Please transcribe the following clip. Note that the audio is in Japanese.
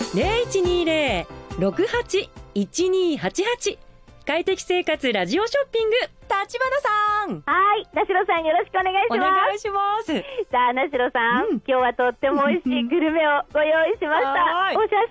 0120-68-1288。快適生活ラジオショッピング、立花さん。 はい、田代さんよろしくお願いします。 お願いします。 さあ、田代さん、今日はとっても美味しいグルメをご用意しました。お写